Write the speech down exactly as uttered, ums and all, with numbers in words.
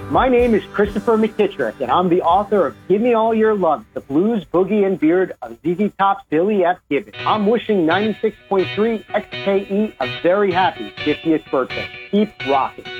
My name is Christopher McKittrick, and I'm the author of Give Me All Your Love, the blues, boogie, and beard of Z Z Top's Billy F. Gibbons. I'm wishing ninety-six point three X K E a very happy fiftieth birthday. Keep rocking.